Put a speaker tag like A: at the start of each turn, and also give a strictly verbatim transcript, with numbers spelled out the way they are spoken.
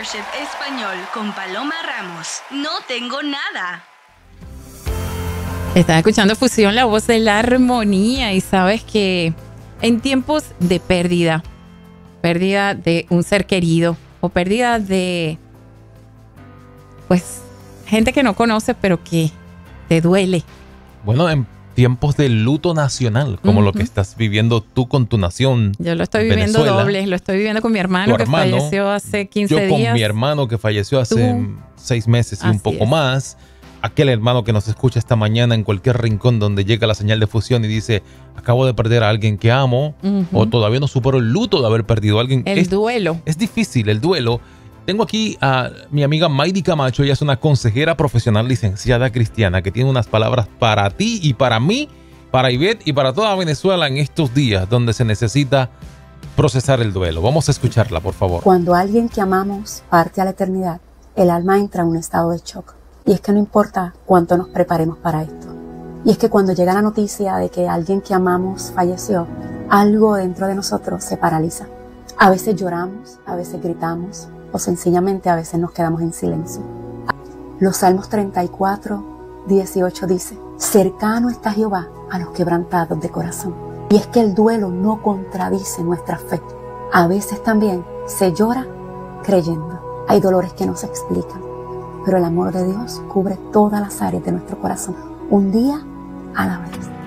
A: Masterchef Español con Paloma Ramos. No tengo nada.
B: Estás escuchando Fusión, la voz de la armonía, y sabes que en tiempos de pérdida, pérdida de un ser querido o pérdida de, pues, gente que no conoces pero que te duele.
C: Bueno, en tiempos de luto nacional, como uh-huh. lo que estás viviendo tú con tu nación.
B: Yo lo estoy viviendo Venezuela. doble, lo estoy viviendo con mi hermano, hermano que falleció hace quince
C: yo
B: días.
C: Yo con mi hermano que falleció hace tú. seis meses y Así un poco es. más. Aquel hermano que nos escucha esta mañana en cualquier rincón donde llega la señal de Fusión y dice, acabo de perder a alguien que amo, uh-huh. o todavía no supero el luto de haber perdido a alguien.
B: El
C: es,
B: duelo.
C: Es difícil el duelo. Tengo aquí a mi amiga Maydi Camacho. Ella es una consejera profesional licenciada cristiana que tiene unas palabras para ti y para mí, para Ivette y para toda Venezuela en estos días donde se necesita procesar el duelo. Vamos a escucharla, por favor.
D: Cuando alguien que amamos parte a la eternidad, el alma entra en un estado de shock. Y es que no importa cuánto nos preparemos para esto. Y es que cuando llega la noticia de que alguien que amamos falleció, algo dentro de nosotros se paraliza. A veces lloramos, a veces gritamos, o sencillamente a veces nos quedamos en silencio. Los Salmos treinta y cuatro, dieciocho dice, cercano está Jehová a los quebrantados de corazón. Y es que el duelo no contradice nuestra fe. A veces también se llora creyendo. Hay dolores que no se explican. Pero el amor de Dios cubre todas las áreas de nuestro corazón, un día a la vez.